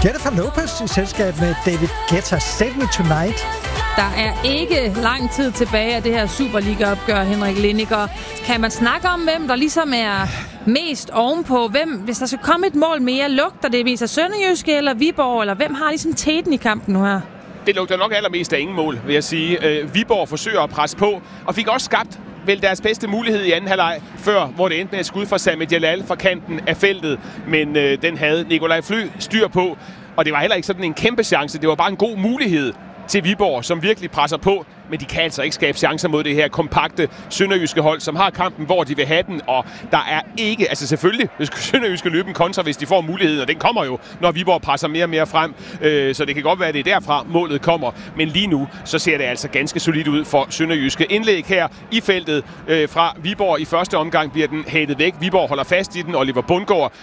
Jennifer Lopez i selskab med David Guetta. Save Me Tonight. Der er ikke lang tid tilbage af det her Superliga-opgør, Henrik Lindiger. Kan man snakke om, hvem der ligesom er mest ovenpå? Hvis der skal komme et mål mere, lugter det mest af Sønderjyske eller Viborg? Eller hvem har ligesom teten i kampen nu her? Det lugter nok allermest af ingen mål, vil jeg sige. Viborg forsøger at presse på, og fik også skabt vel deres bedste mulighed i anden halvleg, før, hvor det endte med et skud fra Samir Jalal fra kanten af feltet. Men den havde Nikolaj Fly styr på, og det var heller ikke sådan en kæmpe chance. Det var bare en god mulighed til Viborg, som virkelig presser på, men de kan altså ikke skabe chancer mod det her kompakte sønderjyske hold, som har kampen, hvor de vil have den, og der er ikke, altså selvfølgelig, hvis sønderjyske løbe en kontra, hvis de får muligheden, og den kommer jo, når Viborg presser mere og mere frem, så det kan godt være, at det er derfra målet kommer, men lige nu, så ser det altså ganske solidt ud for sønderjyske. Indlæg her i feltet fra Viborg i første omgang bliver den hættet væk. Viborg holder fast i den, Oliver Bundgaard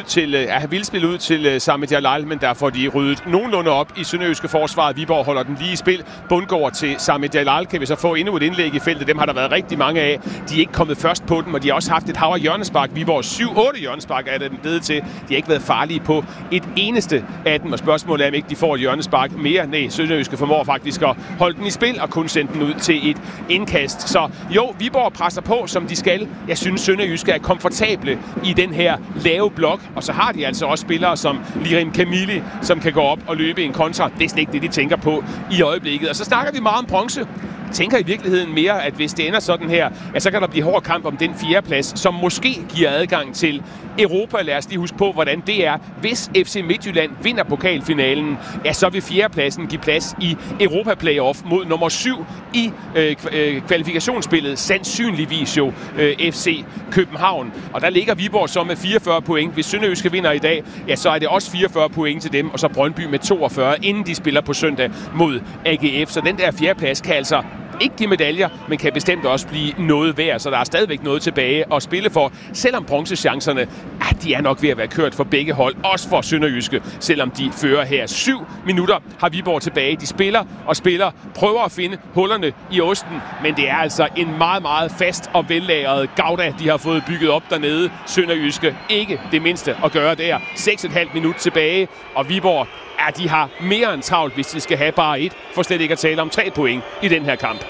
vil spille ud til Samir Jalal, men der får de ryddet nogenlunde op i sønderjyske forsvaret. Viborg holder den lige i spil. Bundgaard til Samir Jalal kan vi så få endnu et indlæg i feltet. Dem har der været rigtig mange af. De er ikke kommet først på dem, og de har også haft et hav af hjørnespark. Viborg 7-8 hjørnespark er det blevet til. De har ikke været farlige på et eneste af dem, og spørgsmålet er, om ikke de får et hjørnespark mere. Nej, sønderjyske formår faktisk at holde den i spil og kun sende den ud til et indkast. Så jo, Viborg presser på, som de skal. Jeg synes, sønderjyske er komfortable i den her lave blok, og så har de altså også spillere som Lirim Kamili, som kan gå op og løbe en kontra. Det er slet ikke det, de tænker på i øjeblikket. Og så snakker vi meget om bronze. Jeg tænker i virkeligheden mere, at hvis det ender sådan her, ja, så kan der blive hård kamp om den fjerdeplads, som måske giver adgang til Europa. Lad os lige huske på, hvordan det er. Hvis FC Midtjylland vinder pokalfinalen, ja, så vil fjerdepladsen give plads i Europa-playoff mod nummer 7 i kvalifikationsspillet, sandsynligvis jo FC København. Og der ligger Viborg så med 44 point. Hvis Sønderjyske vinder i dag, ja, så er det også 44 point til dem, og så Brøndby med 42, inden de spiller på søndag mod AGF. Så den der fjerdeplads kan altså ikke give medaljer, men kan bestemt også blive noget værd, så der er stadigvæk noget tilbage at spille for, selvom bronzechancerne, de er nok ved at være kørt for begge hold, også for Sønderjyske, selvom de fører her. 7 minutter har Viborg tilbage. De spiller, prøver at finde hullerne i osten, men det er altså en meget, meget fast og vellagret gauda, de har fået bygget op dernede. Sønderjyske ikke det mindste at gøre der. 6,5 minut tilbage, og Viborg, de har mere end travlt, hvis de skal have bare et, for slet ikke at tale om 3 point i den her kamp.